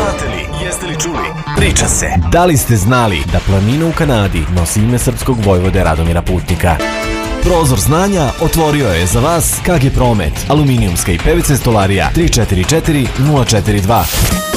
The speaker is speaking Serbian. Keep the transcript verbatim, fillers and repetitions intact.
Znate li, jeste li čuli? Priča se. Da li ste znali da planina u Kanadi nosi ime srpskog vojvode Radomira Putnika? Prozor znanja otvorio je za vas K G Promet, aluminijumska i P V C stolarija tri četiri četiri nula četiri dva.